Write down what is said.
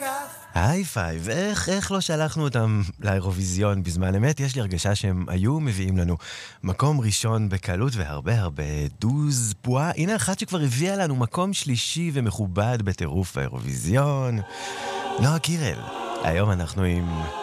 היי פייב, איך לא שלחנו אותם לאירוויזיון בזמן אמת? יש לי הרגשה שהם היו מביאים לנו מקום ראשון בקלות והרבה הרבה דוז פועה. הנה אחת שכבר הביאה לנו מקום שלישי ומכובד בטירוף האירוויזיון. נועה קירל. היום אנחנו עם